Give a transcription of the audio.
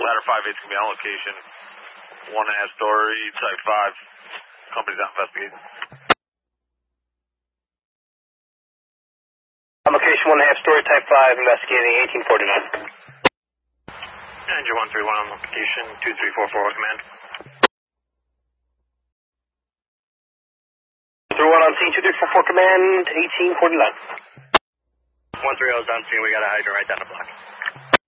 Ladder 5-8's going to be on location. 1.5 story, Type 5. Company's not investigating. On location, 1.5 story, Type 5, investigating 1849. Engine 131 on location, 2344 command. 31 on scene, 2344 command, 1849. 130 is on scene, we got a hydrant right down the block.